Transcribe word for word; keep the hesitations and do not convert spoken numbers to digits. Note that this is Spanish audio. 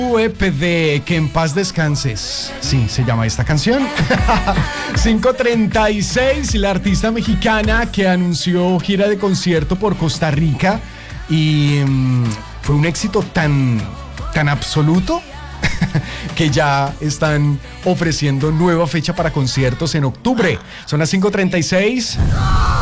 U E P D, que en paz descanses. Sí, se llama esta canción. cinco treinta y seis, la artista mexicana que anunció gira de concierto por Costa Rica y um, fue un éxito tan, tan absoluto que ya están ofreciendo nueva fecha para conciertos en octubre. Son las cinco treinta y seis.